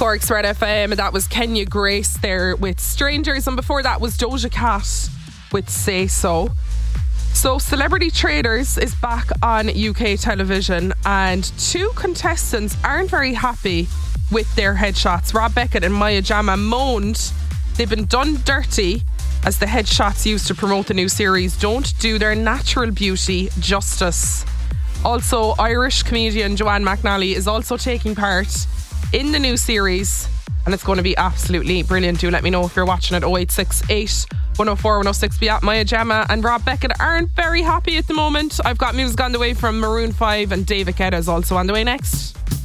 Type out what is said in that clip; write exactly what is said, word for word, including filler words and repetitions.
Cork's Red F M, and that was Kenya Grace there with Strangers, and before that was Doja Cat with Say So. So Celebrity Traders is back on U K television, and two contestants aren't very happy with their headshots. Rob Beckett and Maya Jama moaned they've been done dirty, as the headshots used to promote the new series don't do their natural beauty justice. Also, Irish comedian Joanne McNally is also taking part in the new series, and it's going to be absolutely brilliant. Do let me know if you're watching it. oh eight six eight, one oh four, one oh six. But yeah, Maya Jama and Rob Beckett aren't very happy at the moment. I've got music on the way from Maroon five, and David Guetta is also on the way next.